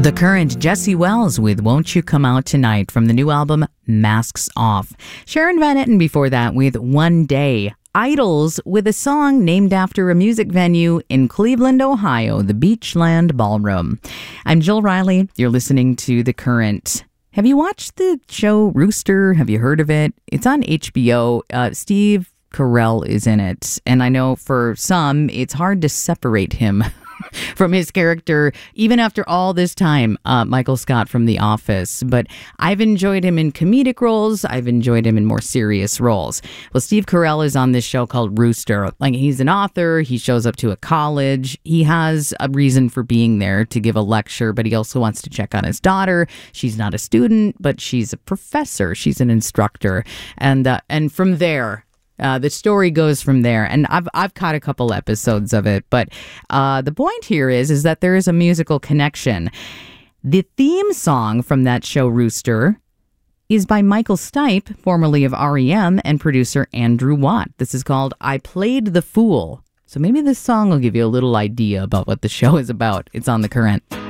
The Current, Jesse Wells with Won't You Come Out Tonight from the new album Masks Off. Sharon Van Etten before that with One Day. Idols with a song named after a music venue in Cleveland, Ohio, the Beachland Ballroom. I'm Jill Riley. You're listening to The Current. Have you watched the show Rooster? Have you heard of it? It's on HBO. Steve Carell is in it. And I know for some, it's hard to separate him from his character, even after all this time, Michael Scott from The Office. But I've enjoyed him in comedic roles. I've enjoyed him in more serious roles. Well, Steve Carell is on this show called Rooster. Like, he's an author. He shows up to a college. He has a reason for being there to give a lecture, but he also wants to check on his daughter. She's not a student, but she's a professor. She's an instructor. And from there, the story goes from there, and I've caught a couple episodes of it, but the point here is that there is a musical connection. The theme song from that show, Rooster, is by Michael Stipe, formerly of REM, and producer Andrew Watt. This is called I Played the Fool. So maybe this song will give you a little idea about what the show is about. It's on The Current.